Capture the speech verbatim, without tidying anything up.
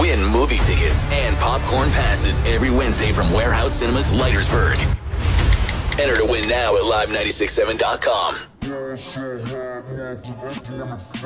Win movie tickets and popcorn passes every Wednesday from Warehouse Cinemas, Leitersburg. Enter to win now at live nine six seven dot com.